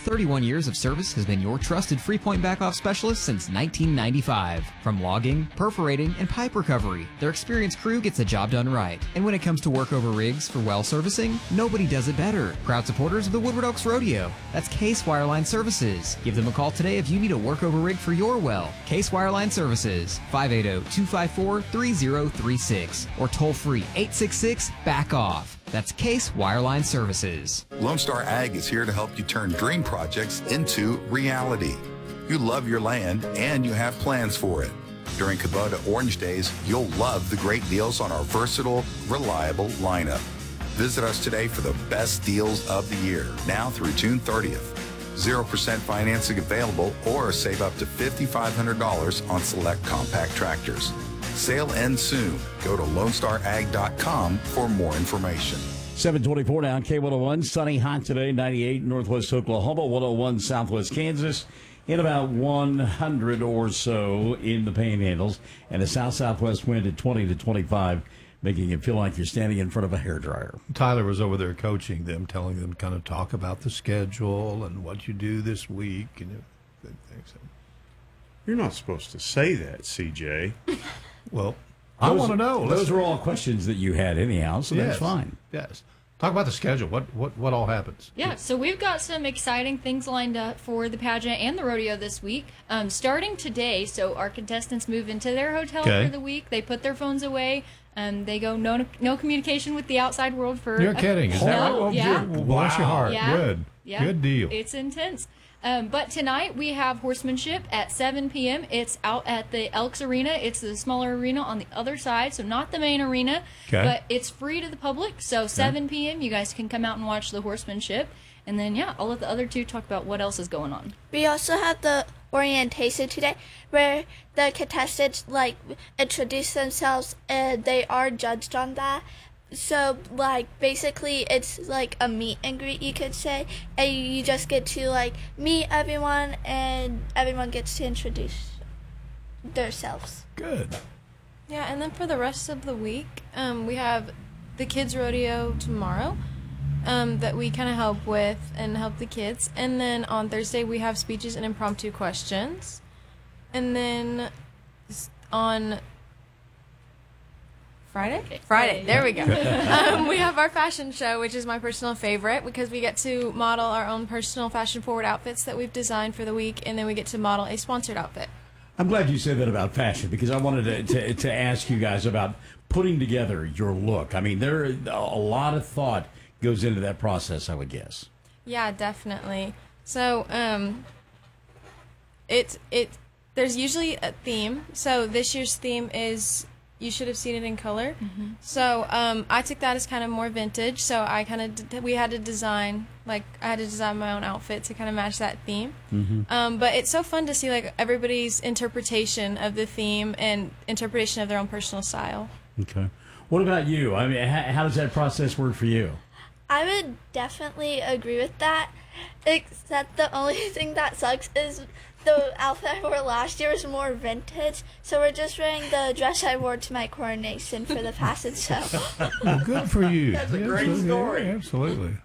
31 years of service has been your trusted 3-point back-off specialist since 1995. From logging, perforating, and pipe recovery, their experienced crew gets the job done right. And when it comes to workover rigs for well servicing, nobody does it better. Proud supporters of the Woodward Elks Rodeo. That's Case Wireline Services. Give them a call today if you need a workover rig for your well. Case Wireline Services, 580-254-3036, or toll free 866-BACK-OFF. That's Case Wireline Services. Lone Star Ag is here to help you turn dream projects into reality. You love your land and you have plans for it. During Kubota Orange Days, you'll love the great deals on our versatile, reliable lineup. Visit us today for the best deals of the year, now through June 30th. 0% financing available, or save up to $5,500 on select compact tractors. Sale ends soon. Go to LoneStarAg.com for more information. 7:24 now, K101. Sunny, hot today, 98 Northwest Oklahoma, 101 Southwest Kansas, in about 100 or so in the Panhandles, and a south-southwest wind at 20 to 25, making it feel like you're standing in front of a hairdryer. Tyler was over there coaching them, telling them kind of talk about the schedule and what you do this week and things. You're not supposed to say that, CJ. Well, I want to know. Those were all questions that you had anyhow, so yes, that's fine. Yes. Talk about the schedule. What all happens? Yeah, so we've got some exciting things lined up for the pageant and the rodeo this week. Starting today, so our contestants move into their hotel for the week. They put their phones away. They go no communication with the outside world for... You're kidding. Is that right? Oh, yeah. Bless your heart. Yeah. Good. Yeah. Good deal. It's intense. But tonight we have horsemanship at 7 p.m. It's out at the Elks Arena. It's the smaller arena on the other side, so not the main arena. Okay. But it's free to the public, so 7 p.m. you guys can come out and watch the horsemanship. And then, I'll let the other two talk about what else is going on. We also have the orientation today where the contestants, introduce themselves and they are judged on that. So, basically, it's like a meet and greet, you could say. And you just get to, meet everyone, and everyone gets to introduce themselves. Good. Yeah, and then for the rest of the week, we have the kids' rodeo tomorrow that we kind of help with and help the kids. And then on Thursday, we have speeches and impromptu questions. And then on... Friday. There we go. We have our fashion show, which is my personal favorite because we get to model our own personal fashion-forward outfits that we've designed for the week, and then we get to model a sponsored outfit. I'm glad you said that about fashion because I wanted to ask you guys about putting together your look. I mean, there a lot of thought goes into that process, I would guess. Yeah, definitely. So, there's usually a theme. So this year's theme is... You should have seen it in color. Mm-hmm. So I took that as kind of more vintage. So I we had to design, I had to design my own outfit to kind of match that theme. Mm-hmm. But it's so fun to see everybody's interpretation of the theme and interpretation of their own personal style. Okay. What about you? I mean, how does that process work for you? I would definitely agree with that, except the only thing that sucks is the outfit I wore last year was more vintage, so we're just wearing the dress I wore to my coronation for the fashion show. Well, good for you. That's a great story. Yeah, absolutely.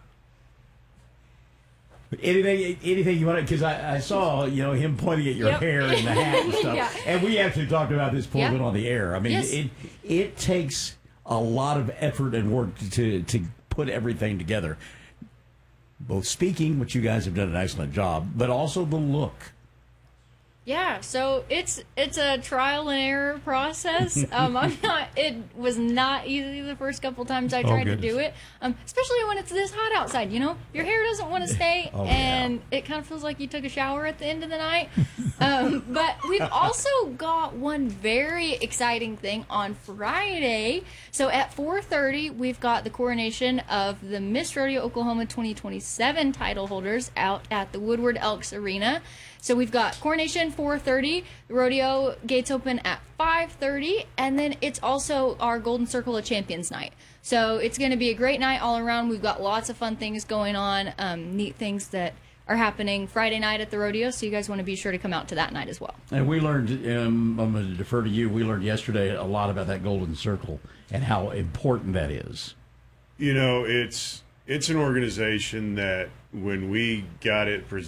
Anything you want to, because I saw, him pointing at your hair and the hat and stuff. Yeah. And we actually talked about this before we went on the air. I mean, it takes a lot of effort and work to put everything together. Both speaking, which you guys have done an excellent job, but also the look. Yeah, so it's a trial and error process. It was not easy the first couple times I tried to do it, especially when it's this hot outside. Your hair doesn't want to stay, it kind of feels like you took a shower at the end of the night. But we've also got one very exciting thing on Friday. So at 4:30, we've got the coronation of the Miss Rodeo Oklahoma 2027 title holders out at the Woodward Elks Arena. So we've got coronation 4:30, the rodeo gates open at 5:30, and then it's also our Golden Circle of Champions night. So it's going to be a great night all around. We've got lots of fun things going on, neat things that are happening Friday night at the rodeo, so you guys want to be sure to come out to that night as well. And we learned, I'm going to defer to you, we learned yesterday a lot about that Golden Circle and how important that is. It's an organization that when we got it presented,